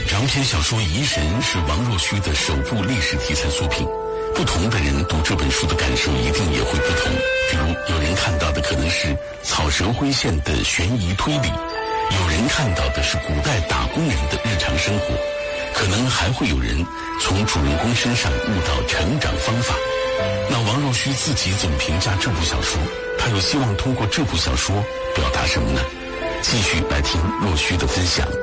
长篇小说《疑神》是王若虚的首部历史题材作品，不同的人读这本书的感受一定也会不同。比如有人看到的可能是草蛇灰线的悬疑推理，有人看到的是古代打工人的日常生活，可能还会有人从主人公身上悟到成长方法。那王若虚自己怎么评价这部小说？他又希望通过这部小说表达什么呢？继续来听若虚的分享。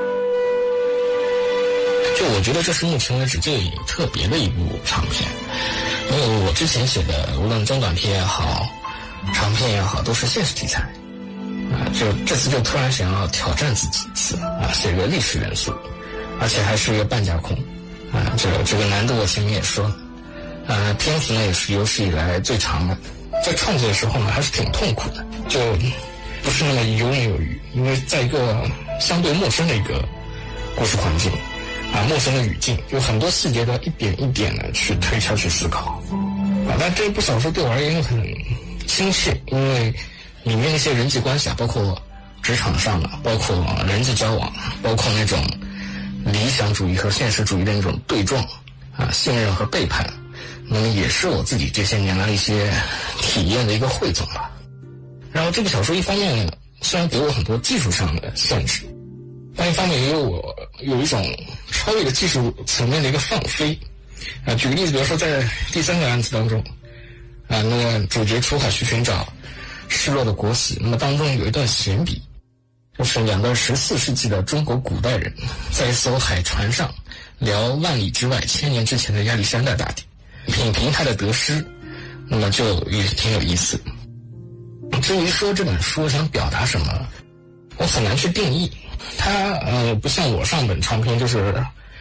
就我觉得这是目前为止最特别的一部长篇，因为我之前写的无论中短篇也好，长篇也好，都是现实题材这次就突然想要挑战自己一次写个历史元素，而且还是一个半架空这个难度我前面也说篇幅呢也是有史以来最长的。在创作的时候呢还是挺痛苦的，就不是那么游刃有余，因为在一个相对陌生的一个故事环境陌生的语境，有很多细节都要一点一点的去推敲去思考但这部小说对我而言又很亲切，因为里面那些人际关系包括职场上包括人际交往，包括那种理想主义和现实主义的那种对撞信任和背叛，那么也是我自己这些年来一些体验的一个汇总吧。然后这部小说一方面呢虽然给我很多技术上的限制，但一方面也有一种超越了技术层面的一个放飞举个例子，比如说在第3个案子当中那么主角出海去寻找失落的国玺，那么当中有一段闲笔，就是2个14世纪的中国古代人在一艘海船上聊万里之外1000年之前的亚历山大大帝，品评他的得失，那么就也挺有意思。至于说这本书想表达什么，我很难去定义。它不像我上本长篇就是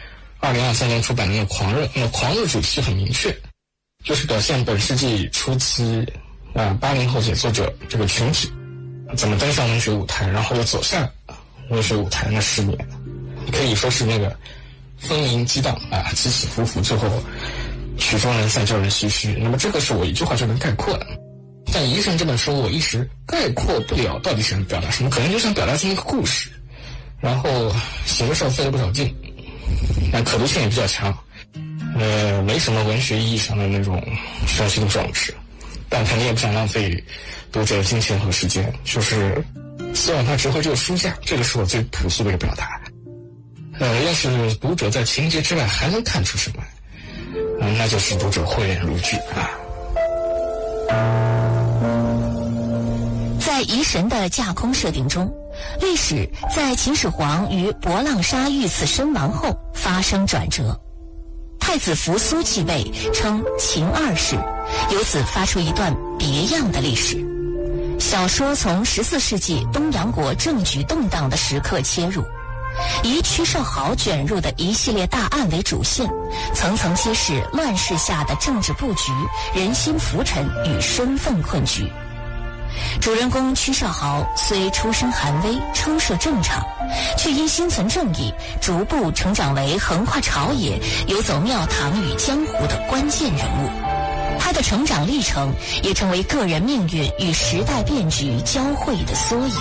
2023年出版的那个狂热，那狂热主题很明确，就是表现本世纪初期80后写作者这个群体怎么登上文学舞台，然后又走下文学舞台那10年，可以说是那个风云激荡起起伏伏，最后曲终人散，叫人唏嘘。那么这个是我一句话就能概括的。但《疑神》这本书我一时概括不了到底想表达什么，可能就想表达这么一个故事，然后写的时候费了不少劲，但可读性也比较强，没什么文学意义上的那种雄心壮志，但肯定也不想浪费读者的金钱和时间，就是希望它值回这个书价，这个是我最朴素的一个表达。要是读者在情节之外还能看出什么，那就是读者慧眼如炬在疑神的架空设定中，历史在秦始皇于博浪沙遇刺身亡后发生转折，太子扶苏继位称秦2世，由此发出一段别样的历史。小说从14世纪东洋国政局动荡的时刻切入，以屈少豪卷入的一系列大案为主线，层层揭示乱世下的政治布局、人心浮沉与身份困局。主人公屈少豪虽出身寒微，出涉正常，却因心存正义，逐步成长为横跨朝野、游走庙堂与江湖的关键人物。他的成长历程也成为个人命运与时代变局交汇的缩影。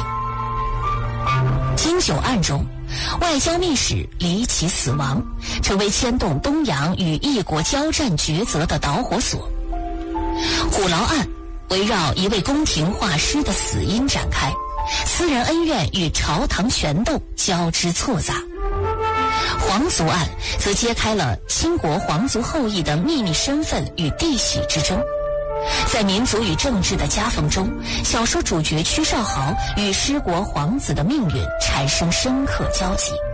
金九案中，外交密使离奇死亡，成为牵动东洋与异国交战抉择的导火索。虎牢案围绕一位宫廷画师的死因展开，私人恩怨与朝堂权斗交织错杂。皇族案则揭开了倾国皇族后裔的秘密身份与弟媳之争。在民族与政治的夹缝中，小说主角屈少豪与失国皇子的命运产生深刻交集。